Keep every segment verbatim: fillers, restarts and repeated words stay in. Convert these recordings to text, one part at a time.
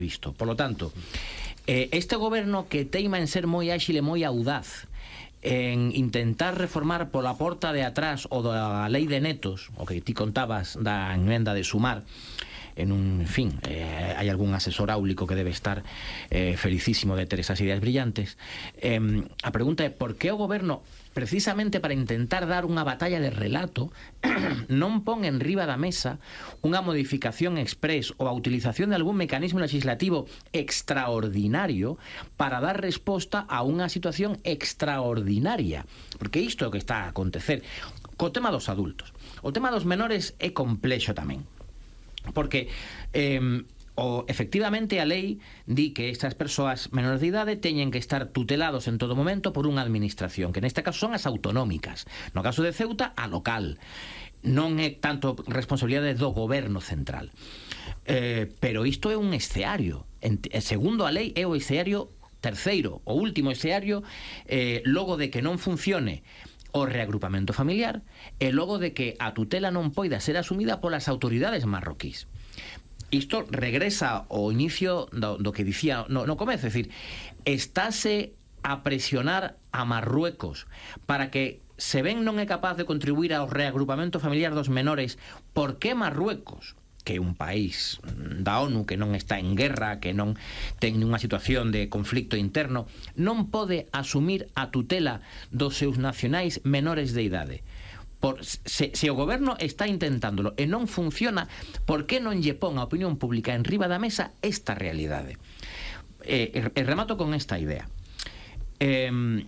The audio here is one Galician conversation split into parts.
visto. Por lo tanto, eh, este goberno que teima en ser moi áxil e moi audaz en intentar reformar pola porta de atrás o da lei de netos, o que ti contabas da enmenda de Sumar, en un, en fin, eh, hai algún asesor áulico que debe estar eh, felicísimo de ter esas ideas brillantes. Eh, a pregunta é por que o goberno, precisamente para intentar dar unha batalla de relato, non pon en riba da mesa unha modificación express ou a utilización de algún mecanismo legislativo extraordinario para dar resposta a unha situación extraordinaria, porque isto é o que está a acontecer co tema dos adultos. O tema dos menores é complexo tamén, porque eh, o, efectivamente a lei di que estas persoas menores de idade teñen que estar tutelados en todo momento por unha administración, que neste caso son as autonómicas, no caso de Ceuta, a local. Non é tanto responsabilidade do goberno central, eh, pero isto é un escenario, en, segundo a lei é o escenario terceiro, o último escenario, eh, logo de que non funcione o reagrupamento familiar e logo de que a tutela non poida ser asumida polas autoridades marroquís. Isto regresa ao inicio do, do que dicía no, no comezo, é dicir, estáse a presionar a Marruecos para que, se ben non é capaz de contribuir ao reagrupamento familiar dos menores, por que Marruecos, que é un país da ONU que non está en guerra, que non ten unha situación de conflicto interno, non pode asumir a tutela dos seus nacionais menores de idade? Por, se, se o goberno está intentándolo e non funciona, por que non lle pon a opinión pública en riba da mesa esta realidade? E, e, e remato con esta idea. Eh,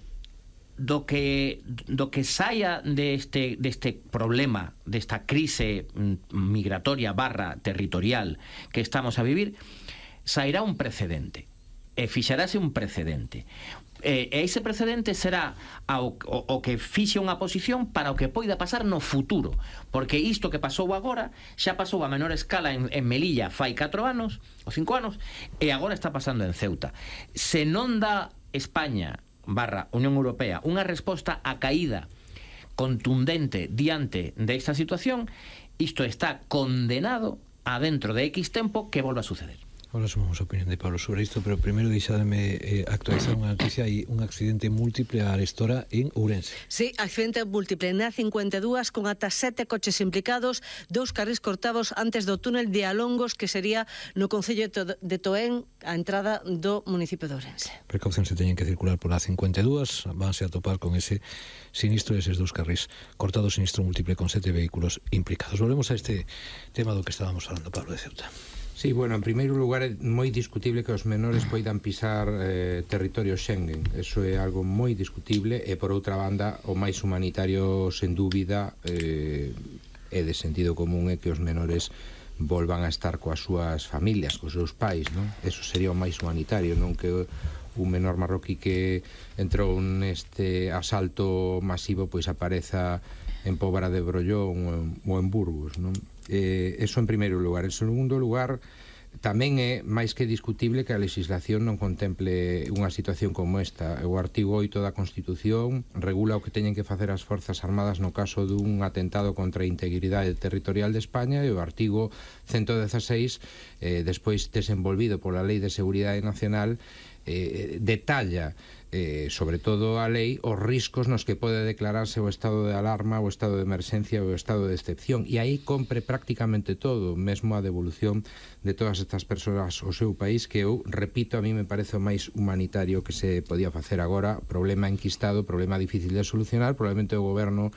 do que do que saia deste, deste problema, desta crise migratoria barra territorial que estamos a vivir, sairá un precedente e fixarase un precedente e, e ese precedente será ao, o, o que fixe unha posición para o que poida pasar no futuro, porque isto que pasou agora xa pasou a menor escala en, en Melilla fai catro anos ou cinco anos e agora está pasando en Ceuta. Se non dá España barra Unión Europea unha resposta a caída contundente diante desta situación, isto está condenado a dentro de X tempo que volva a suceder. Ahora somos a opinión de Pablo sobre isto, pero primeiro deixademe eh, actualizar unha noticia. Hai un accidente múltiple a arestora en Ourense. Sí, accidente múltiple na cincuenta e dúas con ata sete coches implicados, dous carrís cortados antes do túnel de Alongos, que sería no concello de Toén, a entrada do municipio de Ourense. Precaución, se teñen que circular pola cincuenta e dúas, vanse a topar con ese sinistro, eses dous carrís cortados, sinistro múltiple con sete vehículos implicados. Volvemos a este tema do que estábamos falando, Pablo, de Ceuta. Sí, bueno, en primeiro lugar é moi discutible que os menores poidan pisar eh, territorio Schengen. Eso é algo moi discutible e, por outra banda, o máis humanitario, sen dúbida, eh, é de sentido común é que os menores volvan a estar coas súas familias, cos seus pais, non? Eso sería o máis humanitario, non que un menor marroquí que entrou neste asalto masivo pois apareza en Pobra de Brollón ou en Burgos, non? Eh, eso en primeiro lugar. En segundo lugar, tamén é máis que discutible que a legislación non contemple unha situación como esta. O artigo oito da Constitución regula o que teñen que facer as Forzas Armadas no caso dun atentado contra a integridade territorial de España, e o artigo ciento dezaseis, eh, despois desenvolvido pola Lei de Seguridade Nacional, eh, detalla eh, sobre todo a lei os riscos nos que pode declararse o estado de alarma, o estado de emerxencia ou o estado de excepción, e aí compre prácticamente todo, mesmo a devolución de todas estas persoas ao seu país, que eu repito, a mí me parece o máis humanitario que se podía facer agora. Problema enquistado, problema difícil de solucionar, probablemente o goberno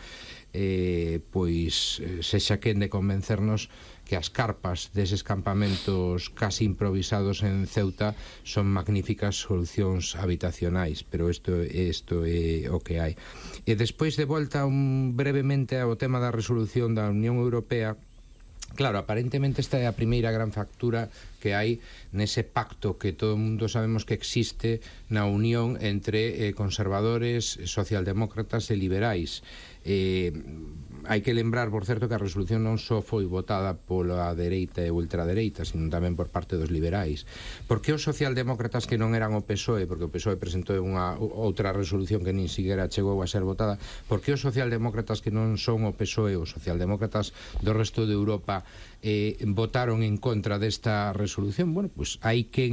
eh, pois sexa quen de convencernos que as carpas deses campamentos casi improvisados en Ceuta son magníficas solucións habitacionais, pero isto, isto é o que hai. E despois, de volta un, brevemente ao tema da resolución da Unión Europea, claro, aparentemente esta é a primeira gran factura que hai nese pacto que todo o mundo sabemos que existe na unión entre eh, conservadores, socialdemócratas e liberais. Eh, hai que lembrar, por certo, que a resolución non só foi votada pola dereita e ultradereita, sino tamén por parte dos liberais. Por que os socialdemócratas, que non eran o P S O E, porque o P S O E presentou unha outra resolución que nin siquiera chegou a ser votada, por que os socialdemócratas que non son o P S O E, os socialdemócratas do resto de Europa, eh, votaron en contra desta resolución? Bueno, pois hai quen